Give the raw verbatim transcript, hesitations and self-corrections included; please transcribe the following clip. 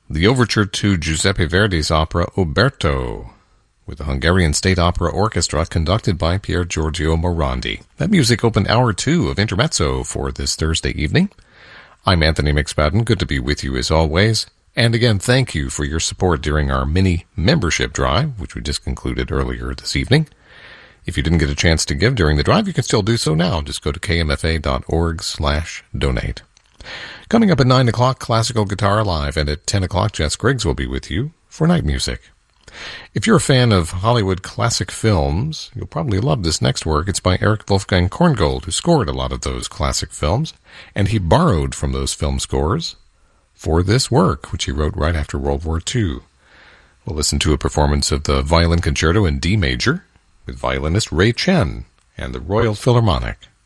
the overture to Giuseppe Verdi's opera Oberto, with the Hungarian State Opera Orchestra conducted by Pier Giorgio Morandi. That music opened hour two of Intermezzo for this Thursday evening. I'm Anthony McSpadden. Good to be with you as always. And again, thank you for your support during our mini membership drive, which we just concluded earlier this evening. If you didn't get a chance to give during the drive, you can still do so now. Just go to kmfa.org slash donate. Coming up at nine o'clock, Classical Guitar Live, and at ten o'clock, Jess Griggs will be with you for night music. If you're a fan of Hollywood classic films, you'll probably love this next work. It's by Erich Wolfgang Korngold, who scored a lot of those classic films, and he borrowed from those film scores for this work, which he wrote right after World War Two. We'll listen to a performance of the Violin Concerto in D major with violinist Ray Chen and the Royal Philharmonic.